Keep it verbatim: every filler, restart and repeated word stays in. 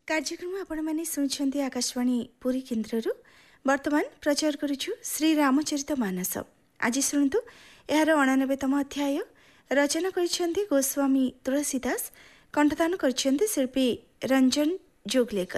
କାର୍ଯ୍ୟକ୍ରମ ଆପଣମାନେ ଶୁଣୁଛନ୍ତି ଆକାଶବାଣୀ ପୁରୀ କେନ୍ଦ୍ରରୁ। ବର୍ତ୍ତମାନ ପ୍ରଚାର କରୁଛୁ ଶ୍ରୀ ରାମଚରିତ ମାନସ। ଆଜି ଶୁଣନ୍ତୁ ଏହାର ଅଣାନବେତମ ଅଧ୍ୟାୟ। ରଚନା କରିଛନ୍ତି ଗୋସ୍ୱାମୀ ତୁଳସୀ ଦାସ, କଣ୍ଠଦାନ କରିଛନ୍ତି ଶିଳ୍ପୀ ରଞ୍ଜନ ଯୋଗଲେକର।